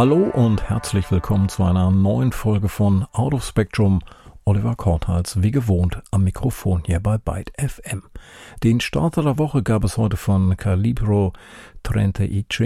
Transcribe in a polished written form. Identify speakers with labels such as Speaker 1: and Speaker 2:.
Speaker 1: Hallo und herzlich willkommen zu einer neuen Folge von Out of Spectrum. Oliver Korthals, wie gewohnt, am Mikrofon hier bei Byte FM. Den Starter der Woche gab es heute von Calibro Trenteici